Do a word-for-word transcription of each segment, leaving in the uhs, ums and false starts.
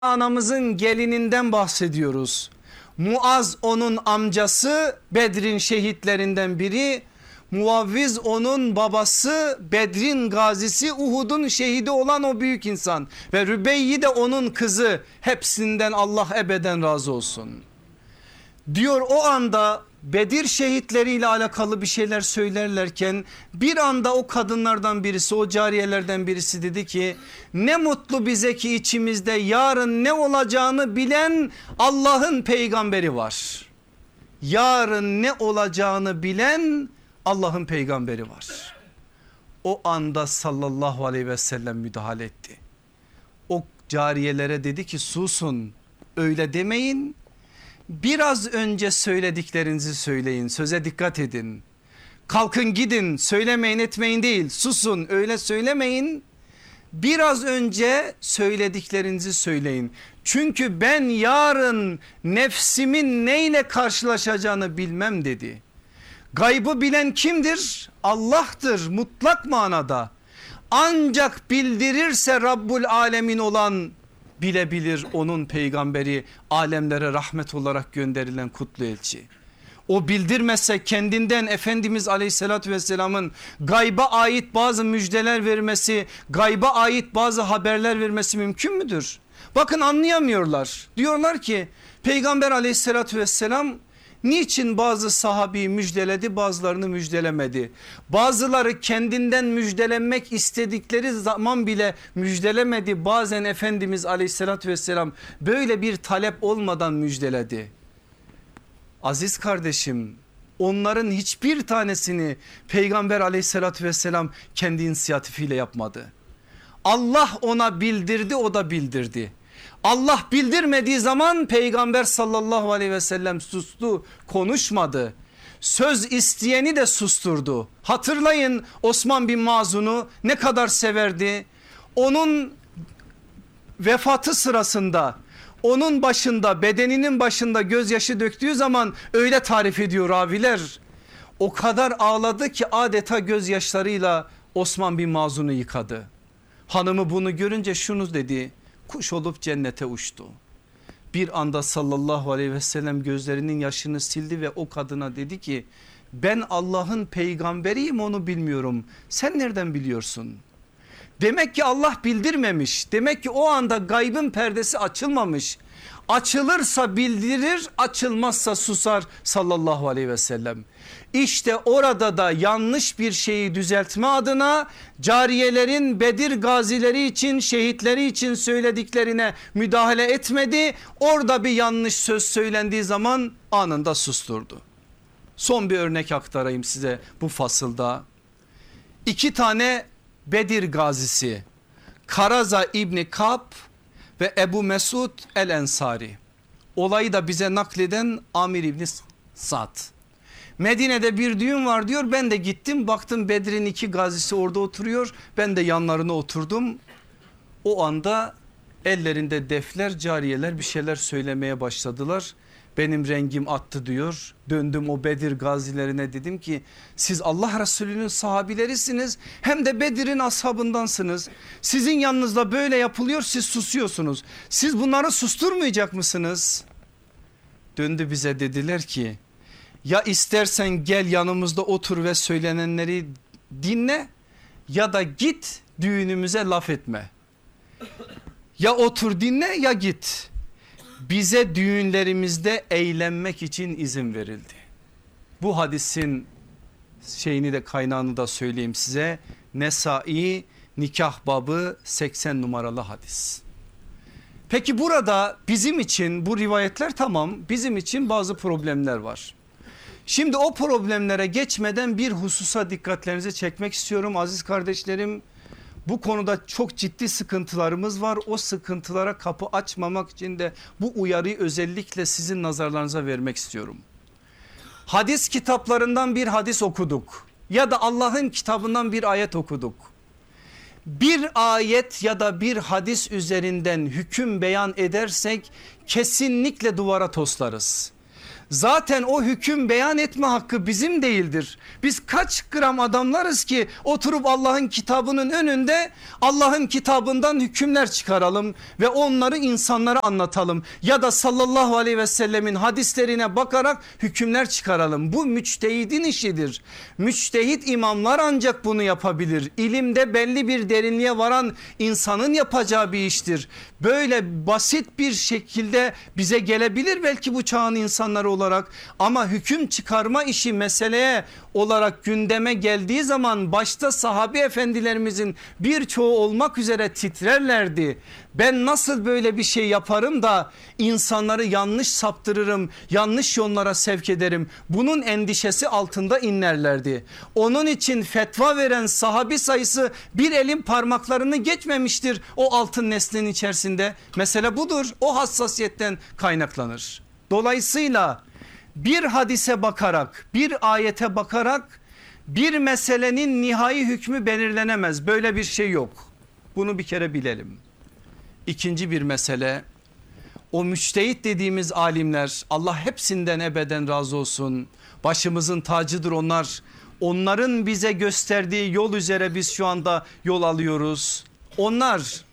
anamızın gelininden bahsediyoruz. Muaz onun amcası, Bedir'in şehitlerinden biri. Muavviz onun babası, Bedir'in gazisi, Uhud'un şehidi olan o büyük insan. Ve Rübeyyi de onun kızı. Hepsinden Allah ebeden razı olsun. Diyor o anda Bedir şehitleriyle alakalı bir şeyler söylerlerken bir anda o kadınlardan birisi, o cariyelerden birisi dedi ki ne mutlu bize ki içimizde yarın ne olacağını bilen Allah'ın peygamberi var. Yarın ne olacağını bilen Allah'ın peygamberi var. O anda sallallahu aleyhi ve sellem müdahale etti. O cariyelere dedi ki susun, öyle demeyin. Biraz önce söylediklerinizi söyleyin, söze dikkat edin. Kalkın gidin, söylemeyin etmeyin değil, susun, öyle söylemeyin. Biraz önce söylediklerinizi söyleyin. Çünkü ben yarın nefsimin neyle karşılaşacağını bilmem dedi. Gaybı bilen kimdir? Allah'tır mutlak manada. Ancak bildirirse Rabbul Alemin olan bilebilir, onun peygamberi, alemlere rahmet olarak gönderilen kutlu elçi. O bildirmezse kendinden Efendimiz Aleyhisselatü Vesselam'ın gayba ait bazı müjdeler vermesi, gayba ait bazı haberler vermesi mümkün müdür? Bakın anlayamıyorlar. Diyorlar ki Peygamber Aleyhisselatü Vesselam niçin bazı sahabeyi müjdeledi, bazılarını müjdelemedi? Bazıları kendinden müjdelenmek istedikleri zaman bile müjdelemedi. Bazen Efendimiz Aleyhisselatü Vesselam böyle bir talep olmadan müjdeledi. Aziz kardeşim, onların hiçbir tanesini Peygamber Aleyhisselatü Vesselam kendi inisiyatifiyle yapmadı. Allah ona bildirdi, o da bildirdi. Allah bildirmediği zaman Peygamber sallallahu aleyhi ve sellem sustu, konuşmadı. Söz isteyeni de susturdu. Hatırlayın Osman bin Mazun'u ne kadar severdi. Onun vefatı sırasında onun başında, bedeninin başında gözyaşı döktüğü zaman öyle tarif ediyor raviler. O kadar ağladı ki adeta gözyaşlarıyla Osman bin Mazun'u yıkadı. Hanımı bunu görünce şunu dedi: kuş olup cennete uçtu. Bir anda sallallahu aleyhi ve sellem gözlerinin yaşını sildi ve o kadına dedi ki ben Allah'ın peygamberiyim, onu bilmiyorum. Sen nereden biliyorsun? Demek ki Allah bildirmemiş. Demek ki o anda gaybın perdesi açılmamış. Açılırsa bildirir, açılmazsa susar sallallahu aleyhi ve sellem. İşte orada da yanlış bir şeyi düzeltme adına cariyelerin Bedir gazileri için, şehitleri için söylediklerine müdahale etmedi. Orada bir yanlış söz söylendiği zaman anında susturdu. Son bir örnek aktarayım size bu fasılda. İki tane Bedir gazisi, Karaza İbni Kab ve Ebu Mesud el Ensari. Olayı da bize nakleden Amir İbni Sa'd. Medine'de bir düğün var diyor, ben de gittim, baktım Bedir'in iki gazisi orada oturuyor, ben de yanlarına oturdum. O anda ellerinde defler, cariyeler bir şeyler söylemeye başladılar. Benim rengim attı diyor. Döndüm o Bedir gazilerine, dedim ki siz Allah Resulü'nün sahabilerisiniz, hem de Bedir'in ashabındansınız. Sizin yanınızda böyle yapılıyor, siz susuyorsunuz. Siz bunları susturmayacak mısınız? Döndü bize, dediler ki ya istersen gel yanımızda otur ve söylenenleri dinle, ya da git düğünümüze laf etme. Ya otur dinle ya git. Bize düğünlerimizde eğlenmek için izin verildi. Bu hadisin şeyini de kaynağını da söyleyeyim size. Nesai nikah babı seksen numaralı hadis. Peki burada bizim için bu rivayetler tamam, bizim için bazı problemler var. Şimdi o problemlere geçmeden bir hususa dikkatlerinizi çekmek istiyorum aziz kardeşlerim. Bu konuda çok ciddi sıkıntılarımız var. O sıkıntılara kapı açmamak için de bu uyarıyı özellikle sizin nazarlarınıza vermek istiyorum. Hadis kitaplarından bir hadis okuduk ya da Allah'ın kitabından bir ayet okuduk. Bir ayet ya da bir hadis üzerinden hüküm beyan edersek kesinlikle duvara toslarız. Zaten o hüküm beyan etme hakkı bizim değildir. Biz kaç gram adamlarız ki oturup Allah'ın kitabının önünde Allah'ın kitabından hükümler çıkaralım ve onları insanlara anlatalım. Ya da sallallahu aleyhi ve sellemin hadislerine bakarak hükümler çıkaralım. Bu müçtehidin işidir. Müçtehit imamlar ancak bunu yapabilir. İlimde belli bir derinliğe varan insanın yapacağı bir iştir. Böyle basit bir şekilde bize gelebilir belki bu çağın insanları olarak, ama hüküm çıkarma işi meseleye olarak gündeme geldiği zaman başta sahabe efendilerimizin birçoğu olmak üzere titrerlerdi. Ben nasıl böyle bir şey yaparım da insanları yanlış saptırırım, yanlış yollara sevk ederim, bunun endişesi altında inlerlerdi. Onun için fetva veren sahabi sayısı bir elin parmaklarını geçmemiştir o altın neslin içerisinde. Mesele budur, o hassasiyetten kaynaklanır. Dolayısıyla bir hadise bakarak, bir ayete bakarak bir meselenin nihai hükmü belirlenemez. Böyle bir şey yok. Bunu bir kere bilelim. İkinci bir mesele, o müçtehit dediğimiz alimler, Allah hepsinden ebeden razı olsun, başımızın tacıdır onlar. Onların bize gösterdiği yol üzere biz şu anda yol alıyoruz. Onlar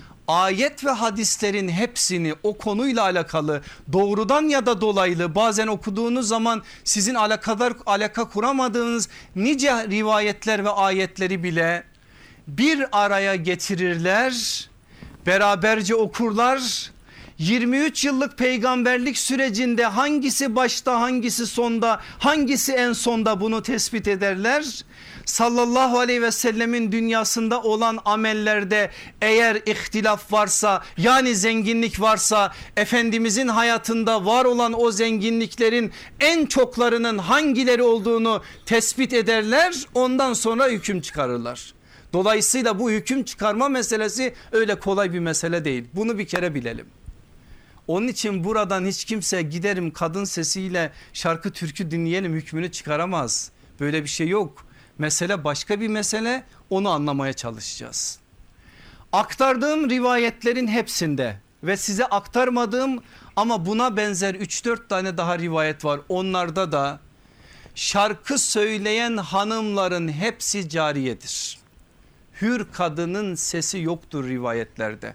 ayet ve hadislerin hepsini o konuyla alakalı doğrudan ya da dolaylı, bazen okuduğunuz zaman sizin alakadar alaka kuramadığınız nice rivayetler ve ayetleri bile bir araya getirirler, beraberce okurlar. yirmi üç yıllık peygamberlik sürecinde hangisi başta, hangisi sonda, hangisi en sonda, bunu tespit ederler. Sallallahu aleyhi ve sellemin dünyasında olan amellerde eğer ihtilaf varsa, yani zenginlik varsa, Efendimizin hayatında var olan o zenginliklerin en çoklarının hangileri olduğunu tespit ederler, ondan sonra hüküm çıkarırlar. Dolayısıyla bu hüküm çıkarma meselesi öyle kolay bir mesele değil, bunu bir kere bilelim. Onun için buradan hiç kimse giderim kadın sesiyle şarkı türkü dinleyelim hükmünü çıkaramaz. Böyle bir şey yok. Mesele başka bir mesele, onu anlamaya çalışacağız. Aktardığım rivayetlerin hepsinde ve size aktarmadığım ama buna benzer üç dört tane daha rivayet var. Onlarda da şarkı söyleyen hanımların hepsi cariyedir. Hür kadının sesi yoktur rivayetlerde.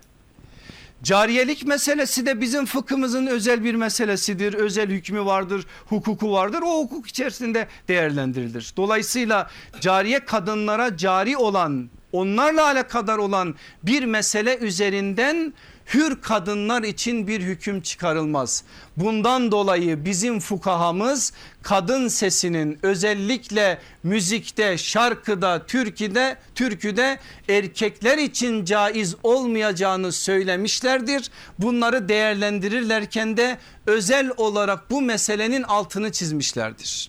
Cariyelik meselesi de bizim fıkhımızın özel bir meselesidir. Özel hükmü vardır, hukuku vardır. O hukuk içerisinde değerlendirilir. Dolayısıyla cariye kadınlara cari olan, onlarla alakadar olan bir mesele üzerinden hür kadınlar için bir hüküm çıkarılmaz. Bundan dolayı bizim fukahamız kadın sesinin özellikle müzikte, şarkıda, türküde, türküde erkekler için caiz olmayacağını söylemişlerdir. Bunları değerlendirirlerken de özel olarak bu meselenin altını çizmişlerdir.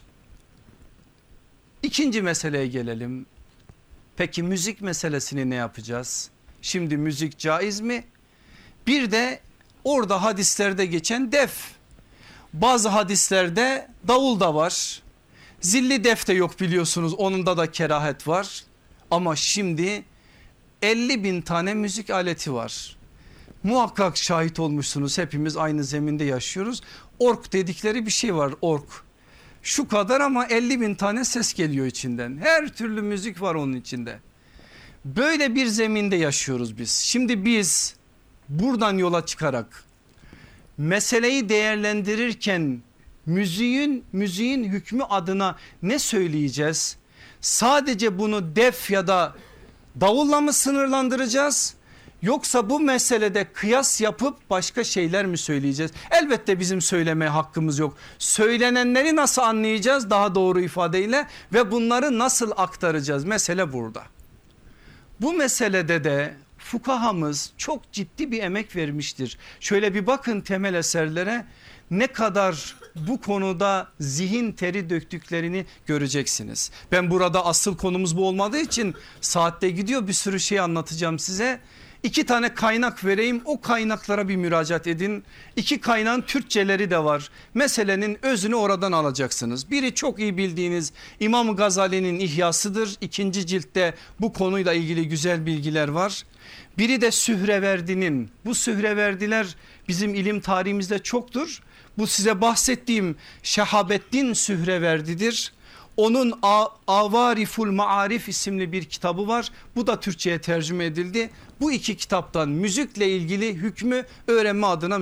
İkinci meseleye gelelim. Peki müzik meselesini ne yapacağız? Şimdi müzik caiz mi? Bir de orada hadislerde geçen def. Bazı hadislerde davul da var. Zilli def de yok biliyorsunuz, onunda da kerahet var. Ama şimdi elli bin tane müzik aleti var. Muhakkak şahit olmuşsunuz, hepimiz aynı zeminde yaşıyoruz. Ork dedikleri bir şey var, ork. Şu kadar ama elli bin tane ses geliyor içinden. Her türlü müzik var onun içinde. Böyle bir zeminde yaşıyoruz biz. Şimdi biz buradan yola çıkarak meseleyi değerlendirirken müziğin müziğin hükmü adına ne söyleyeceğiz? Sadece bunu def ya da davulla mı sınırlandıracağız? Yoksa bu meselede kıyas yapıp başka şeyler mi söyleyeceğiz? Elbette bizim söylemeye hakkımız yok. Söylenenleri nasıl anlayacağız daha doğru ifadeyle ve bunları nasıl aktaracağız? Mesele burada. Bu meselede de fukahamız çok ciddi bir emek vermiştir. Şöyle bir bakın temel eserlere, ne kadar bu konuda zihin teri döktüklerini göreceksiniz. Ben burada asıl konumuz bu olmadığı için saatte gidiyor, bir sürü şey anlatacağım size. İki tane kaynak vereyim, o kaynaklara bir müracaat edin. İki kaynağın Türkçeleri de var. Meselenin özünü oradan alacaksınız. Biri çok iyi bildiğiniz İmam Gazali'nin İhyasıdır. İkinci ciltte bu konuyla ilgili güzel bilgiler var. Biri de Sühreverdi'nin. Bu Sühreverdiler bizim ilim tarihimizde çoktur. Bu size bahsettiğim Şehabettin Sühreverdi'dir. Onun Avariful Maarif isimli bir kitabı var. Bu da Türkçe'ye tercüme edildi. Bu iki kitaptan müzikle ilgili hükmü öğrenme adına